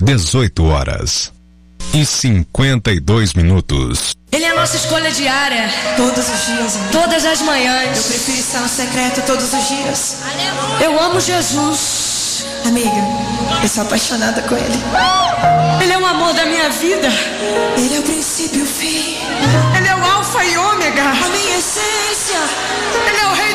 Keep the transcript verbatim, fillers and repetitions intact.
dezoito horas e cinquenta e dois minutos. Ele é a nossa escolha diária. Todos os dias, amiga. Todas as manhãs. Eu prefiro estar no secreto todos os dias. Eu amo Jesus. Amiga, eu sou apaixonada com Ele. Ele é o amor da minha vida. Ele é o princípio e o fim. Ele é o alfa e ômega. A minha essência. Ele é o